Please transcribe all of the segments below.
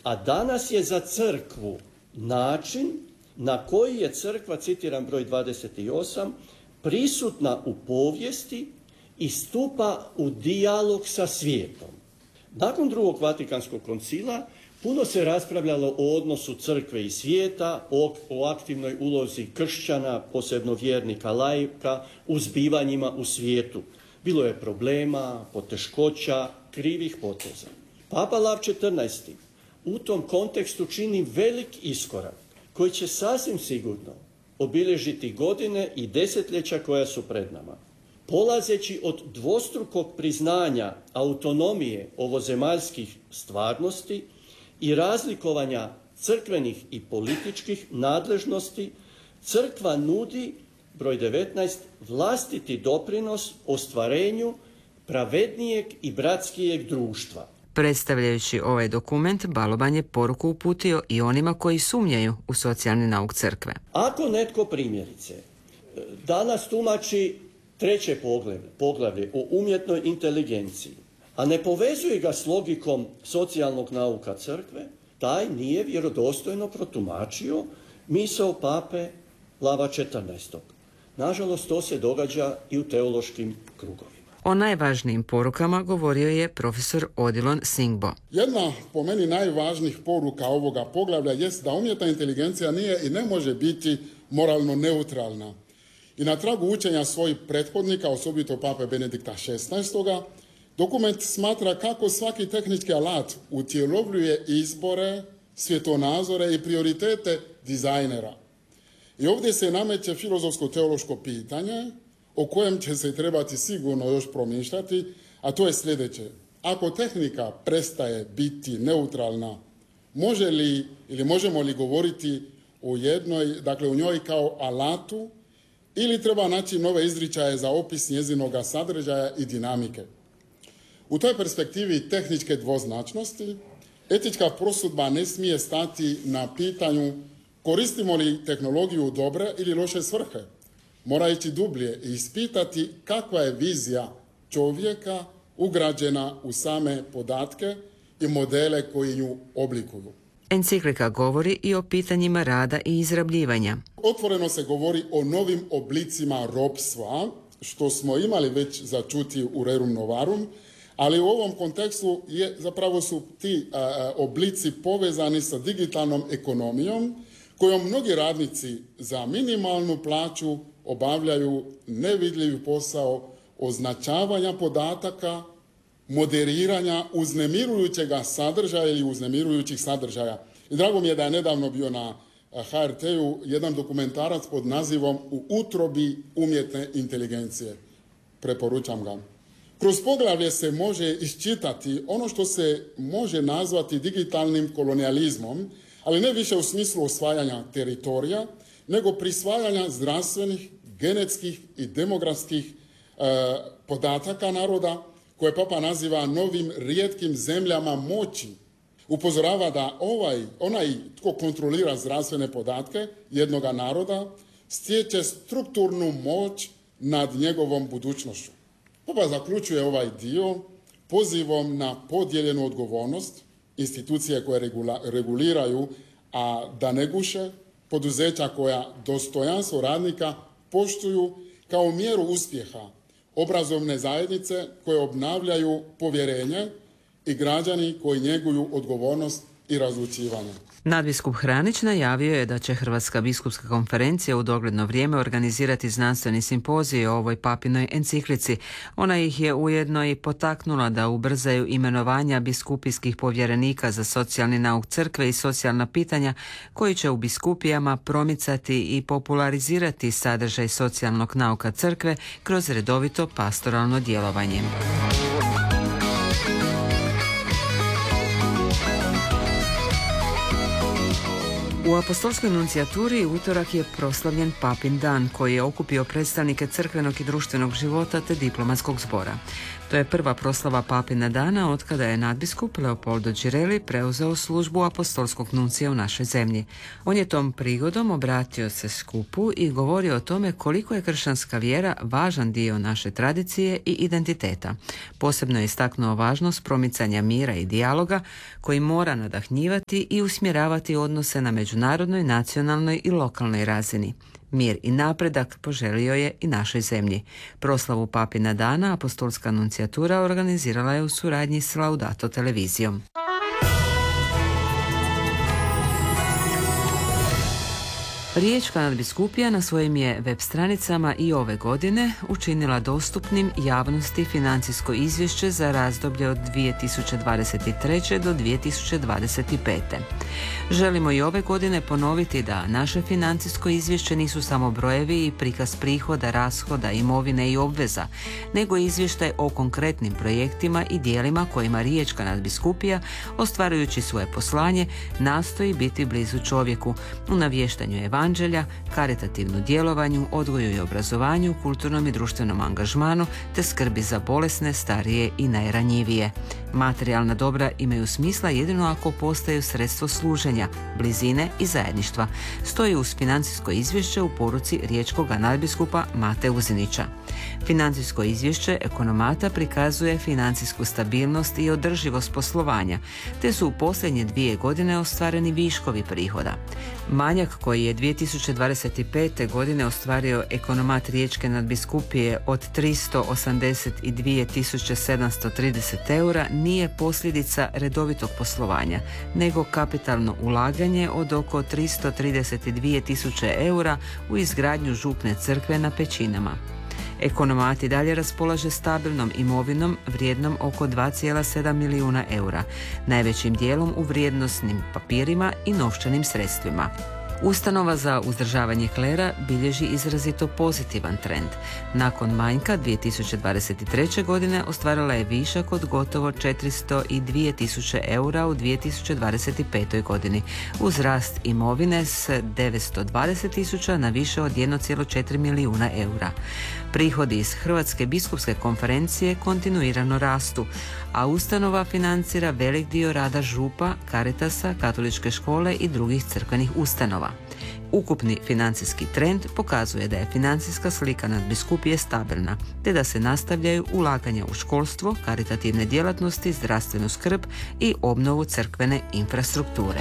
a danas je za crkvu način na koji je crkva, citiram broj 28, prisutna u povijesti i stupa u dijalog sa svijetom. Nakon drugog Vatikanskog koncila puno se raspravljalo o odnosu crkve i svijeta, o aktivnoj ulozi kršćana, posebno vjernika laika, u zbivanjima u svijetu. Bilo je problema, poteškoća, krivih poteza. Papa Lav XIV u tom kontekstu čini velik iskorak koji će sasvim sigurno obilježiti godine i desetljeća koja su pred nama. Polazeći od dvostrukog priznanja autonomije ovozemaljskih stvarnosti i razlikovanja crkvenih i političkih nadležnosti, crkva nudi, broj 19, vlastiti doprinos ostvarenju pravednijeg i bratskijeg društva. Predstavljajući ovaj dokument, Baloban je poruku uputio i onima koji sumnjaju u socijalni nauk crkve. Ako netko primjerice danas tumači 3. poglavlje o umjetnoj inteligenciji, a ne povezuje ga s logikom socijalnog nauka crkve, taj nije vjerodostojno protumačio misao pape Lava XIV. Nažalost, to se događa i u teološkim krugovima. O najvažnijim porukama govorio je profesor Odilon Singbo. Jedna po meni najvažnijih poruka ovoga poglavlja jest da umjetna inteligencija nije i ne može biti moralno neutralna. I na tragu učenja svojih prethodnika, osobito pape Benedikta XVI, dokument smatra kako svaki tehnički alat utjelovljuje izbore, svjetonazore i prioritete dizajnera. I ovdje se nameće filozofsko-teološko pitanje o kojem će se trebati sigurno još promišljati, a to je sljedeće. Ako tehnika prestaje biti neutralna, možemo li govoriti o jednoj, dakle u njoj kao alatu, ili treba naći nove izričaje za opis njezinoga sadržaja i dinamike? U toj perspektivi tehničke dvoznačnosti, etička prosudba ne smije stati na pitanju koristimo li tehnologiju u dobre ili loše svrhe. Mora ići dublje i ispitati kakva je vizija čovjeka ugrađena u same podatke i modele koji nju oblikuju. Enciklika govori i o pitanjima rada i izrabljivanja. Otvoreno se govori o novim oblicima ropstva, što smo imali već za čuti u Rerum Novarum, ali u ovom kontekstu zapravo su ti oblici povezani sa digitalnom ekonomijom, kojom mnogi radnici za minimalnu plaću obavljaju nevidljivi posao označavanja podataka, moderiranja uznemirujućeg sadržaja ili uznemirujućih sadržaja. I drago mi je da je nedavno bio na HRT-u jedan dokumentarac pod nazivom U utrobi umjetne inteligencije. Preporučam ga. Kroz poglavlje se može iščitati ono što se može nazvati digitalnim kolonijalizmom, ali ne više u smislu osvajanja teritorija, nego prisvajanja zdravstvenih, genetskih i demografskih podataka naroda, koje Papa naziva novim rijetkim zemljama moći. Upozorava da onaj tko kontrolira zdravstvene podatke jednoga naroda stječe strukturnu moć nad njegovom budućnošću. Papa zaključuje ovaj dio pozivom na podijeljenu odgovornost, institucije koje reguliraju, a da ne guše, poduzeća koja dostojanstvo radnika poštuju kao mjeru uspjeha, obrazovne zajednice koje obnavljaju povjerenje i građani koji njeguju odgovornost i razlučivanje. Nadbiskup Hranić najavio je da će Hrvatska biskupska konferencija u dogledno vrijeme organizirati znanstveni simpozij o ovoj papinoj enciklici. Ona ih je ujedno i potaknula da ubrzaju imenovanja biskupijskih povjerenika za socijalni nauk crkve i socijalna pitanja, koji će u biskupijama promicati i popularizirati sadržaj socijalnog nauka crkve kroz redovito pastoralno djelovanje. U apostolskoj nuncijaturi utorak je proslavljen Papin dan, koji je okupio predstavnike crkvenog i društvenog života te diplomatskog zbora. To je prva proslava Papina dana otkada je nadbiskup Leopoldo Girelli preuzeo službu apostolskog nuncija u našoj zemlji. On je tom prigodom obratio se skupu i govorio o tome koliko je kršćanska vjera važan dio naše tradicije i identiteta. Posebno je istaknuo važnost promicanja mira i dijaloga koji mora nadahnjivati i usmjeravati odnose na međunarodnoj, nacionalnoj i lokalnoj razini. Mir i napredak poželio je i našoj zemlji. Proslavu Papina dana apostolska nuncijatura organizirala je u suradnji s Laudato televizijom. Riječka nadbiskupija na svojim je web stranicama i ove godine učinila dostupnim javnosti financijsko izvješće za razdoblje od 2023. do 2025. Želimo i ove godine ponoviti da naše financijsko izvješće nisu samo brojevi i prikaz prihoda, rashoda, imovine i obveza, nego izvještaj o konkretnim projektima i dijelima kojima Riječka nadbiskupija, ostvarujući svoje poslanje, nastoji biti blizu čovjeku u navještanju evanđelja, karitativnu djelovanju, odgoju i obrazovanju, kulturnom i društvenom angažmanu te skrbi za bolesne, starije i najranjivije. Materijalna dobra imaju smisla jedino ako postaju sredstvo služenja, blizine i zajedništva, stoji uz financijsko izvješće u poruci riječkog nadbiskupa Mate Uzinića. Financijsko izvješće ekonomata prikazuje financijsku stabilnost i održivost poslovanja, te su u posljednje 2 godine ostvareni viškovi prihoda. Manjak koji je 2025. godine ostvario ekonomat riječke nadbiskupije od 382.730 eura nije posljedica redovitog poslovanja, nego kapitalno ulaganje od oko 332.000 eura u izgradnju župne crkve na Pećinama. Ekonomat i dalje raspolaže stabilnom imovinom vrijednom oko 2,7 milijuna eura, najvećim dijelom u vrijednosnim papirima i novčanim sredstvima. Ustanova za uzdržavanje klera bilježi izrazito pozitivan trend. Nakon manjka 2023. godine ostvarila je višak od gotovo 402.000 eura u 2025. godini, uz rast imovine s 920.000 na više od 1,4 milijuna eura. Prihodi iz Hrvatske biskupske konferencije kontinuirano rastu, a ustanova financira velik dio rada župa, Caritasa, katoličke škole i drugih crkvenih ustanova. Ukupni financijski trend pokazuje da je financijska slika nadbiskupije stabilna, te da se nastavljaju ulaganja u školstvo, karitativne djelatnosti, zdravstvenu skrb i obnovu crkvene infrastrukture.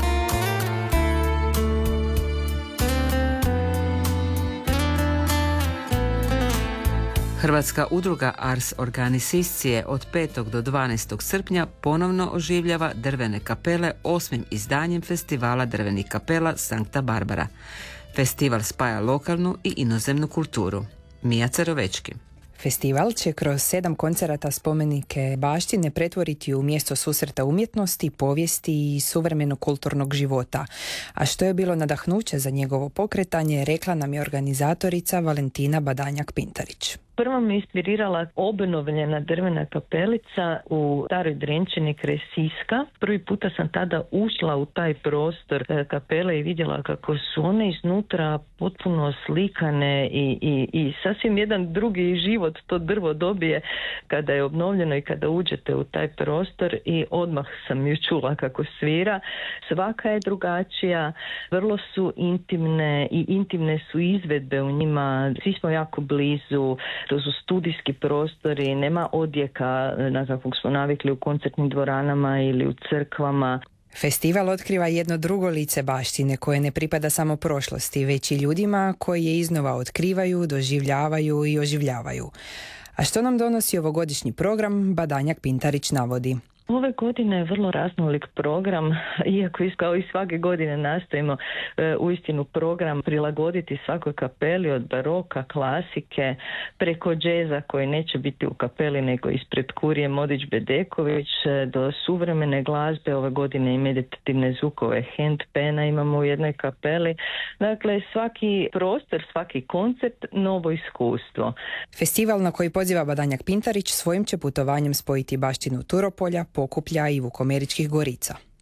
Hrvatska udruga Ars Organiciscije od 5. do 12. srpnja ponovno oživljava drvene kapele 8. izdanjem festivala drvenih kapela Sankta Barbara. Festival spaja lokalnu i inozemnu kulturu. Mija Cerovečki. Festival će kroz 7 koncerata spomenike baštine pretvoriti u mjesto susreta umjetnosti, povijesti i suvremenog kulturnog života. A što je bilo nadahnuće za njegovo pokretanje, rekla nam je organizatorica Valentina Badanjak-Pintarić. Prvo me inspirirala obnovljena drvena kapelica u Staroj Drenčini kraj Siska. Prvi puta sam tada ušla u taj prostor kapele i vidjela kako su one iznutra potpuno slikane i sasvim jedan drugi život to drvo dobije kada je obnovljeno i kada uđete u taj prostor i odmah sam ju čula kako svira. Svaka je drugačija, vrlo su intimne i intimne su izvedbe u njima. Svi smo jako blizu. To su studijski prostori, nema odjeka na kakvog smo navikli u koncertnim dvoranama ili u crkvama. Festival otkriva jedno drugo lice baštine koje ne pripada samo prošlosti, već i ljudima koji je iznova otkrivaju, doživljavaju i oživljavaju. A što nam donosi ovogodišnji program, Badanjak-Pintarić navodi. Ove godine je vrlo raznolik program, iako kao i svake godine nastojimo uistinu program prilagoditi svakoj kapeli od baroka, klasike, preko džeza koji neće biti u kapeli nego ispred kurije Modić-Bedeković, do suvremene glazbe. Ove godine i meditativne zvukove handpena imamo u jednoj kapeli. Dakle, svaki prostor, svaki koncert, novo iskustvo. Festival na koji poziva Badanjak-Pintarić svojim će putovanjem spojiti baštinu Turopolja, Pokuplja i Vukomeričkih Gorica.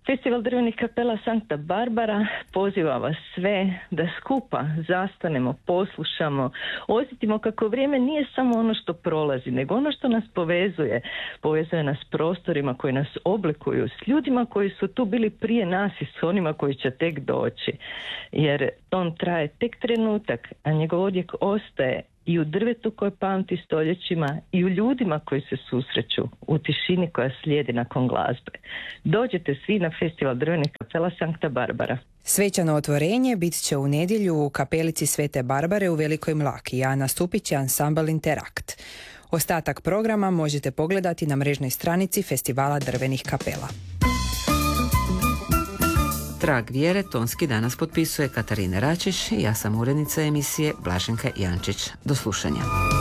Festival drvenih kapela Sankta Barbara poziva vas sve da skupa zastanemo, poslušamo, osjetimo kako vrijeme nije samo ono što prolazi, nego ono što nas povezuje. Povezuje nas s prostorima koji nas oblikuju, s ljudima koji su tu bili prije nas i s onima koji će tek doći. Jer on traje tek trenutak, a njegov odjek ostaje i u drvetu koje pamti stoljećima i u ljudima koji se susreću u tišini koja slijedi nakon glazbe. Dođete svi na Festival drvenih kapela Sankta Barbara. Svečano otvorenje bit će u nedjelju u kapelici Svete Barbare u Velikoj Mlaki, a nastupit će ansambl Interakt. Ostatak programa možete pogledati na mrežnoj stranici Festivala drvenih kapela. Trag vjere tonski danas potpisuje Katarina Račiš i ja sam urednica emisije Blaženka Jančić. Do slušanja.